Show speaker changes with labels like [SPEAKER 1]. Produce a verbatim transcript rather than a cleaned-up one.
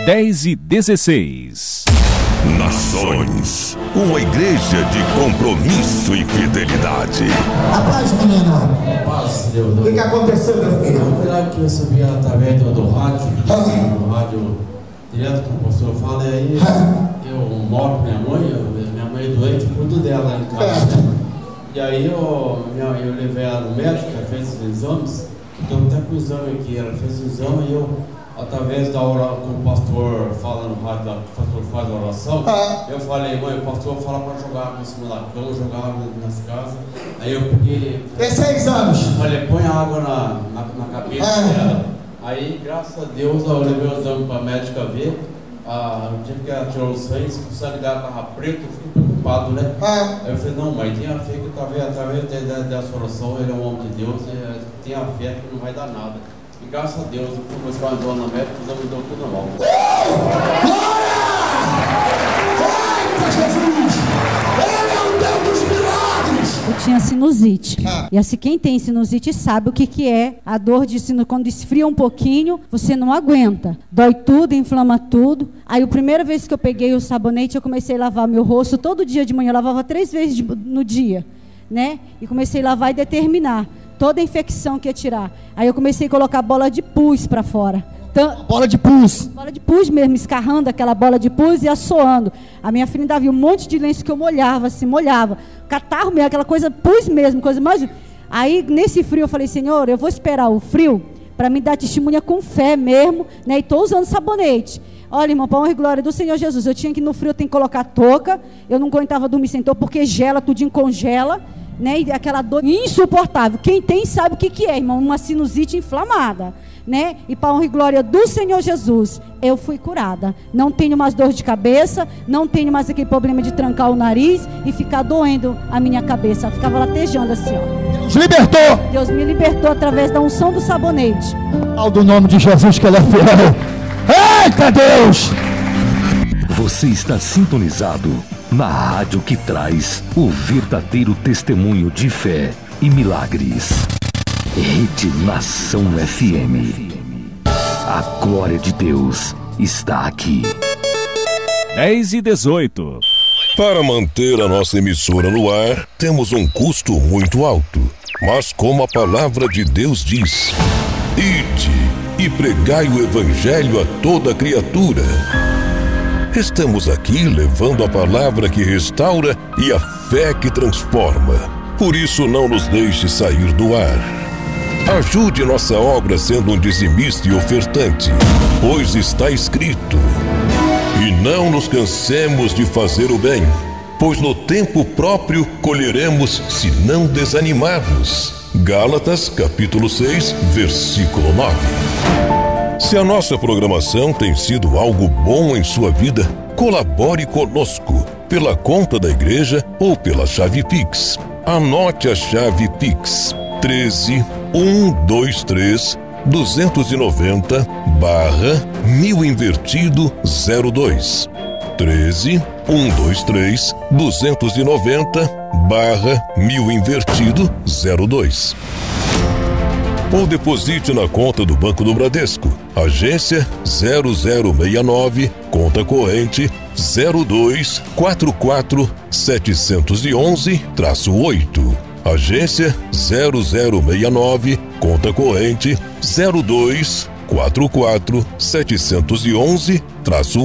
[SPEAKER 1] dez e dezesseis.
[SPEAKER 2] Nações, uma igreja de compromisso e fidelidade.
[SPEAKER 3] Rapaz, menino,
[SPEAKER 4] Paz, Deus.
[SPEAKER 3] o que, que aconteceu, meu filho?
[SPEAKER 4] Eu fui lá que eu subi através do, do rádio, do rádio direto como o pastor fala, e aí eu moro com minha mãe, eu, minha mãe é doente, eu cuido dela em casa, né? E aí eu, minha, eu levei ela no médico, ela fez os exames, então até com o exame aqui, ela fez o exame e eu, através da hora que o pastor fala no rádio, da, o pastor faz a oração, ah. eu falei, mãe, o pastor fala para jogar água em cima da cama, jogar água nas casas. Aí eu peguei.
[SPEAKER 3] dezesseis anos.
[SPEAKER 4] Falei, põe a água na, na, na cabeça ah. dela. Aí, graças a Deus, eu levei o exame para a médica ver. Ah, no dia que ela tirou o sangue, o sangue dela estava preto, eu fiquei preocupado, né? Ah. Aí eu falei, não, mãe, tenha fé que talvez através dessa oração, ele é um homem de Deus, e tenha fé que não vai dar nada. E graças a Deus, eu fui buscar uma na médica, o exame deu tudo normal.
[SPEAKER 3] Glória! Glória, Jesus! Ele é o Deus dos milagres!
[SPEAKER 5] Eu tinha sinusite.
[SPEAKER 3] Ah.
[SPEAKER 5] E assim, quem tem sinusite sabe o que, que é a dor de sinusite. Quando esfria um pouquinho, você não aguenta. Dói tudo, inflama tudo. Aí, a primeira vez que eu peguei o sabonete, eu comecei a lavar meu rosto todo dia de manhã. Eu lavava três vezes de, no dia, né? E comecei a lavar e determinar toda a infecção que ia tirar. Aí eu comecei a colocar bola de pus para fora. Então,
[SPEAKER 3] bola de pus.
[SPEAKER 5] Bola de pus mesmo, escarrando aquela bola de pus e assoando. A minha filha ainda viu um monte de lenço que eu molhava, assim, molhava. Catarro mesmo, aquela coisa, pus mesmo, coisa mais... Aí, nesse frio, eu falei, Senhor, eu vou esperar o frio para me dar testemunha com fé mesmo, né? E estou usando sabonete. Olha, irmão, para honra e glória do Senhor Jesus. Eu tinha que, no frio, eu tenho que colocar touca. Eu não aguentava dormir sem touca, porque gela, tudinho congela. Né, e aquela dor insuportável. Quem tem sabe o que, que é, irmão, uma sinusite inflamada, né? E para honra e glória do Senhor Jesus, eu fui curada. Não tenho mais dor de cabeça, não tenho mais aquele problema de trancar o nariz e ficar doendo a minha cabeça. Eu ficava latejando assim, ó.
[SPEAKER 3] Deus libertou.
[SPEAKER 5] Deus me libertou através da unção do sabonete.
[SPEAKER 3] Ao do nome de Jesus, que ele é fiel. Eita Deus!
[SPEAKER 1] Você está sintonizado na rádio que traz o verdadeiro testemunho de fé e milagres. Rede Nação F M. A glória de Deus está aqui. dez e dezoito.
[SPEAKER 2] Para manter a nossa emissora no ar, temos um custo muito alto. Mas como a palavra de Deus diz, ide e pregai o evangelho a toda criatura. Estamos aqui levando a palavra que restaura e a fé que transforma. Por isso, não nos deixe sair do ar. Ajude nossa obra sendo um dizimista e ofertante, pois está escrito: e não nos cansemos de fazer o bem, pois no tempo próprio colheremos se não desanimarmos. Gálatas, capítulo seis, versículo nove. Se a nossa programação tem sido algo bom em sua vida, colabore conosco pela conta da igreja ou pela chave Pix. Anote a chave Pix: treze, cento e vinte e três, duzentos e noventa, barra mil invertido zero dois. treze, cento e vinte e três, duzentos e noventa, barra mil invertido zero dois. Ou deposite na conta do Banco do Bradesco, agência zero zero seis nove, conta corrente zero dois quatro quatro sete um um oito. Agência zero zero seis nove, conta corrente zero dois quatro quatro sete um um